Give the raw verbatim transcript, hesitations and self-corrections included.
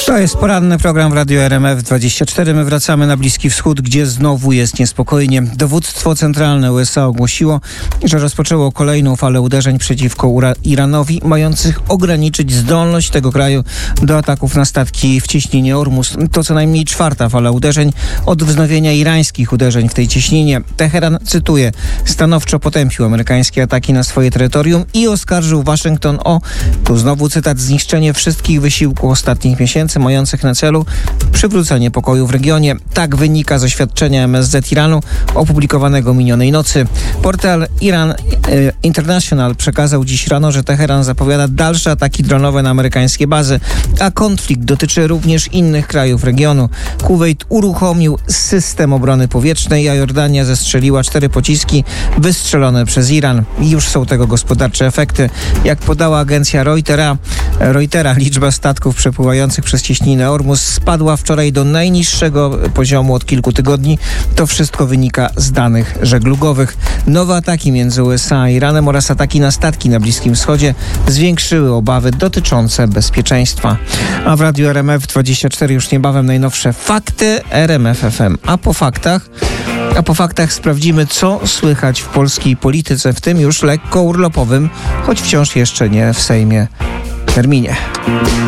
To jest poranny program w Radiu R M F dwadzieścia cztery. My wracamy na Bliski Wschód, gdzie znowu jest niespokojnie. Dowództwo centralne U S A ogłosiło, że rozpoczęło kolejną falę uderzeń przeciwko Ura- Iranowi, mających ograniczyć zdolność tego kraju do ataków na statki w cieśninie Ormus. To co najmniej czwarta fala uderzeń od wznowienia irańskich uderzeń w tej cieśninie. Teheran, cytuję, stanowczo potępił amerykańskie ataki na swoje terytorium i oskarżył Waszyngton o, tu znowu cytat, zniszczenie wszystkich wysiłków ostatnich miesięcy mających na celu przywrócenie pokoju w regionie. Tak wynika z oświadczenia M S Z Iranu opublikowanego minionej nocy. Portal Iran International przekazał dziś rano, że Teheran zapowiada dalsze ataki dronowe na amerykańskie bazy, a konflikt dotyczy również innych krajów regionu. Kuwejt uruchomił system obrony powietrznej, a Jordania zestrzeliła cztery pociski wystrzelone przez Iran. I już są tego gospodarcze efekty. Jak podała agencja Reutera, Reutera liczba statków przepływających przez cieśninę Ormus spadła wczoraj do najniższego poziomu od kilku tygodni. To wszystko wynika z danych żeglugowych. Nowe ataki między U S A a Iranem oraz ataki na statki na Bliskim Wschodzie zwiększyły obawy dotyczące bezpieczeństwa. A w Radiu R M F dwadzieścia cztery już niebawem najnowsze fakty R M F F M. A po faktach A po faktach sprawdzimy, co słychać w polskiej polityce, w tym już lekko urlopowym, choć wciąż jeszcze nie w Sejmie terminie.